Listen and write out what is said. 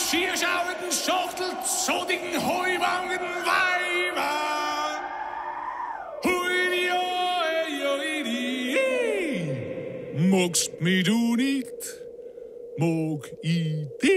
schierschauen, schachtelt, sodigen Heuwangen, Weiber. Hui, magst mich du nicht, mag ich dich.